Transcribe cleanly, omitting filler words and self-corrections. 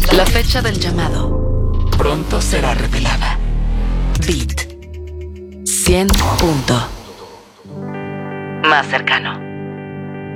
La fecha del llamado pronto será revelada. Bit 100. Más cercano.